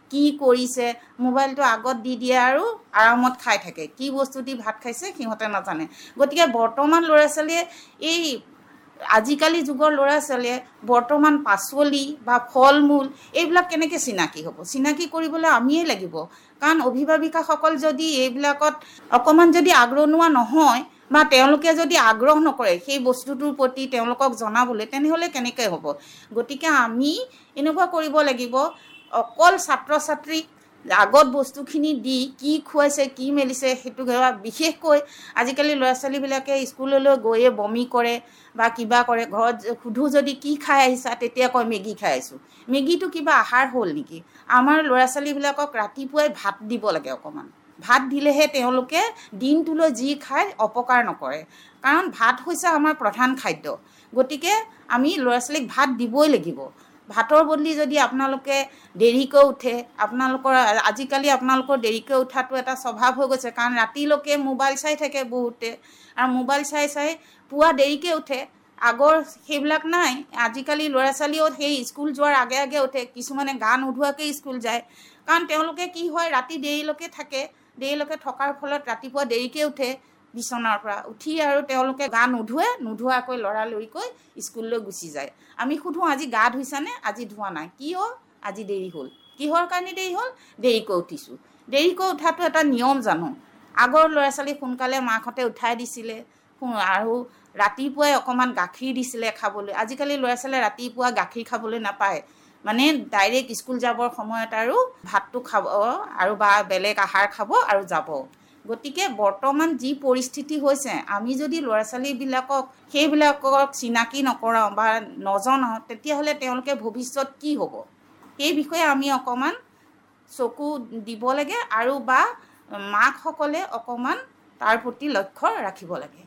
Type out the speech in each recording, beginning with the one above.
কি কৰিছে মোবাইলটো আগত দি দিয়ে আৰু আৰামত খাই থাকে কি বস্তু দি ভাত খাইছে সিহঁতে নাজানে গতিকে বৰ্তমান ল'ৰা ছোৱালীয়ে এই আজিকালি যুগৰ ল'ৰা ছোৱালীয়ে বৰ্তমান পাচলি বা ফল মূল এইবিলাক কেনেকৈ চিনাকি হ'ব চিনাকি কৰিবলৈ আমিয়ে লাগিব কাৰণ অভিভাৱিকাসকল যদি এইবিলাকত অকণমান যদি আগ্ৰহণোৱা নহয় বা তেওঁলোকে যদি আগ্ৰহ নকৰে সেই বস্তুটোৰ প্ৰতি তেওঁলোকক জনাবলৈ তেনেহ'লে কেনেকৈ হ'ব গতিকে আমি এনেকুৱা কৰিব লাগিব অকল ছাত্ৰ ছাত্ৰীক আগত বস্তুখিনি দি কি খুৱাইছে কি মেলিছে সেইটো বিশেষকৈ আজিকালি ল'ৰা ছোৱালীবিলাকে স্কুললৈ গৈয়ে বমি কৰে বা কিবা কৰে ঘৰত সুধো যদি কি খাই আহিছা তেতিয়া কয় মেগী খাই আহিছোঁ মেগীটো কিবা আহাৰ হ'ল নেকি আমাৰ ল'ৰা ছোৱালীবিলাকক ৰাতিপুৱাই ভাত দিব লাগে অকণমান ভাত দিলেহে তেওঁলোকে দিনটোলৈ যি খায় অপকাৰ নকৰে কাৰণ ভাত হৈছে আমাৰ প্ৰধান খাদ্য গতিকে আমি ল'ৰা ছোৱালীক ভাত দিবই লাগিব ভাতৰ বদলি যদি আপোনালোকে দেৰিকৈ উঠে আপোনালোকৰ আজিকালি আপোনালোকৰ দেৰিকৈ উঠাটো এটা স্বভাৱ হৈ গৈছে কাৰণ ৰাতিলৈকে মোবাইল চাই থাকে বহুতে আৰু মোবাইল চাই চাই পুৱা দেৰিকৈ উঠে আগৰ সেইবিলাক নাই আজিকালি ল'ৰা ছোৱালীও সেই স্কুল যোৱাৰ আগে আগে উঠে কিছুমানে গা নোধোৱাকৈ স্কুল যায় কাৰণ তেওঁলোকে কি হয় ৰাতি দেৰিলৈকে থাকে দেৰিলৈকে থকাৰ ফলত ৰাতিপুৱা দেৰিকৈ উঠে বিচনাৰ পৰা উঠি আৰু তেওঁলোকে গা নোধোৱাকৈ লৰালৰিকৈ স্কুললৈ গুচি যায় আমি সুধো আজি গা ধুইছানে আজি ধোৱা নাই কিয় আজি দেৰি হ'ল কিহৰ কাৰণে দেৰি হ'ল দেৰিকৈ উঠিছোঁ দেৰিকৈ উঠাটো এটা নিয়ম জানো আগৰ ল'ৰা ছোৱালী সোনকালে মাকহঁতে উঠাই দিছিলে আৰু ৰাতিপুৱাই অকণমান গাখীৰ দিছিলে খাবলৈ আজিকালি ল'ৰা ছোৱালীয়ে ৰাতিপুৱা গাখীৰ খাবলৈ নাপায় মানে ডাইৰেক্ট স্কুল যাবৰ সময়ত আৰু ভাতটো খাব আৰু বা বেলেগ আহাৰ খাব আৰু যাব গতিকে বৰ্তমান যি পৰিস্থিতি হৈছে আমি যদি ল'ৰা ছোৱালীবিলাকক সেইবিলাকক চিনাকি নকৰাওঁ বা নজনাওঁ তেতিয়াহ'লে তেওঁলোকে ভৱিষ্যত কি হ'ব সেই বিষয়ে আমি অকণমান চকু দিব লাগে আৰু বা মাকসকলে অকণমান তাৰ প্ৰতি লক্ষ্য ৰাখিব লাগে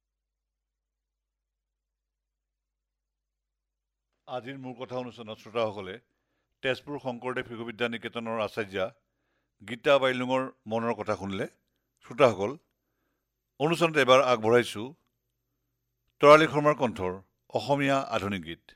আজিৰ মোৰ কথা অনুষ্ঠানত শ্ৰোতাসকলে তেজপুৰ শংকৰদেৱ শিশু বিদ্যা নিকেতনৰ আচাৰ্যা গীতা বাইলুঙৰ মনৰ কথা শুনিলে শ্ৰোতাসকল অনুষ্ঠানত এবাৰ আগবঢ়াইছোঁ তৰালী শৰ্মাৰ কণ্ঠৰ অসমীয়া আধুনিক গীত